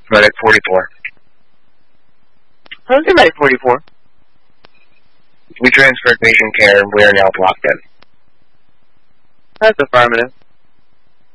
Medic 44. How's your Medic 44? We transferred patient care and we are now blocked in. That's affirmative.